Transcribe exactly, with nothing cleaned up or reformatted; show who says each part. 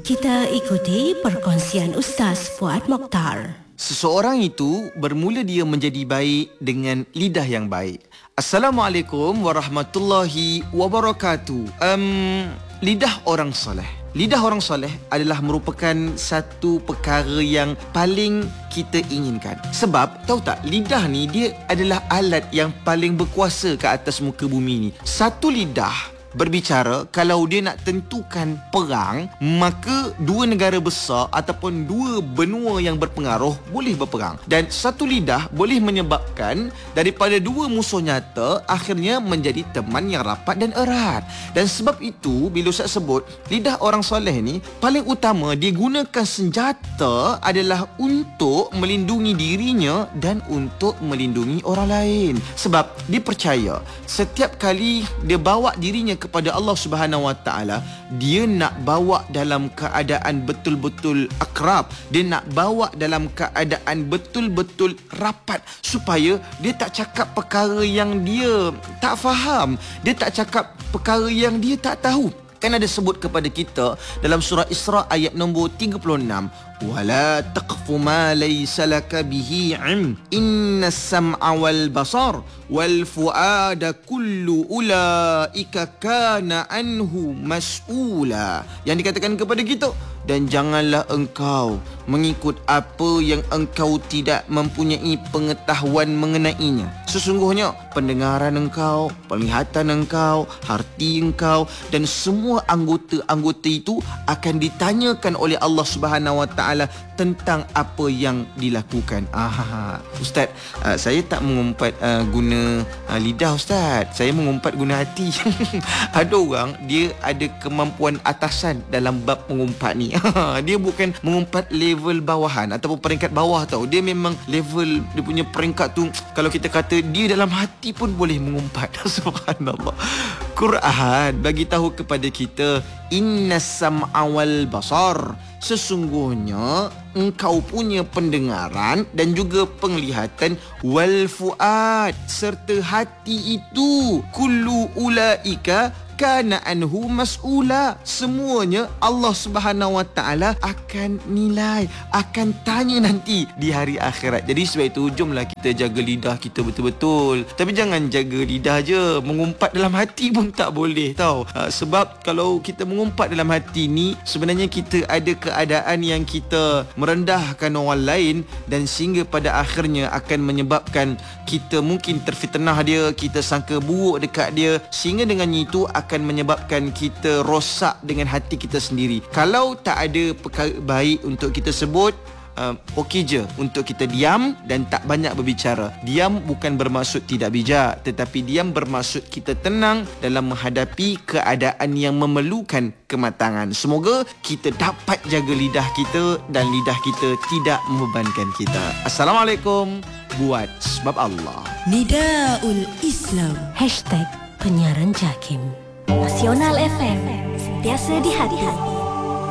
Speaker 1: kita ikuti perkongsian Ustaz Fuad Mokhtar.
Speaker 2: Seseorang itu bermula dia menjadi baik dengan lidah yang baik. Assalamualaikum warahmatullahi wabarakatuh. Um, lidah orang soleh. Lidah orang soleh adalah merupakan satu perkara yang paling kita inginkan. Sebab, tahu tak, lidah ni dia adalah alat yang paling berkuasa ke atas muka bumi ni. Satu lidah berbicara, kalau dia nak tentukan perang, maka dua negara besar ataupun dua benua yang berpengaruh boleh berperang. Dan satu lidah boleh menyebabkan daripada dua musuh nyata akhirnya menjadi teman yang rapat dan erat. Dan sebab itu, bila Ustaz sebut lidah orang soleh ni paling utama digunakan senjata adalah untuk melindungi dirinya dan untuk melindungi orang lain. Sebab dia percaya setiap kali dia bawa dirinya kepada Allah Subhanahu Wa Taala, dia nak bawa dalam keadaan betul-betul akrab, dia nak bawa dalam keadaan betul-betul rapat, supaya dia tak cakap perkara yang dia tak faham, dia tak cakap perkara yang dia tak tahu. Kan ada sebut kepada kita dalam surah Isra ayat nombor tiga puluh enam, wala taqfu ma laysa laka bihi ilm innas sam'a wal basar wal fuada kullu ulaika kana anhu mas'ula. Yang dikatakan kepada kita, dan janganlah engkau mengikut apa yang engkau tidak mempunyai pengetahuan mengenainya. Sesungguhnya pendengaran engkau, penglihatan engkau, hati engkau dan semua anggota-anggota itu akan ditanyakan oleh Allah Subhanahu Wa Taala tentang apa yang dilakukan. Ah, Ustaz, uh, saya tak mengumpat uh, guna uh, lidah Ustaz. Saya mengumpat guna hati. Ada orang dia ada kemampuan atasan dalam bab mengumpat ni. Dia bukan mengumpat level bawahan ataupun peringkat bawah tau. Dia memang level, dia punya peringkat tu, kalau kita kata dia dalam hati pun boleh mengumpat. Subhanallah. Quran bagi tahu kepada kita, innas sam'a wal basar, sesungguhnya engkau punya pendengaran dan juga penglihatan, wal fuad, serta hati itu, kullu ulaika kana anhu mas'ula, semuanya Allah Subhanahu Wa Taala akan nilai, akan tanya nanti di hari akhirat. Jadi sebab itu jomlah kita jaga lidah kita betul-betul. Tapi jangan jaga lidah je, mengumpat dalam hati pun tak boleh tau. Ha, sebab kalau kita mengumpat dalam hati ni, sebenarnya kita ada keadaan yang kita merendahkan orang lain, dan sehingga pada akhirnya akan menyebabkan kita mungkin terfitnah dia, kita sangka buruk dekat dia, sehingga dengan itu akan menyebabkan kita rosak dengan hati kita sendiri. Kalau tak ada perkara baik untuk kita sebut, Uh, okey je untuk kita diam dan tak banyak berbicara. Diam bukan bermaksud tidak bijak, tetapi diam bermaksud kita tenang dalam menghadapi keadaan yang memerlukan kematangan. Semoga kita dapat jaga lidah kita dan lidah kita tidak membebankan kita. Assalamualaikum. Buat sebab Allah.
Speaker 1: Nidaul Islam Hashtag Penyiaran Jakim Nasional F M, sentiasa di hati.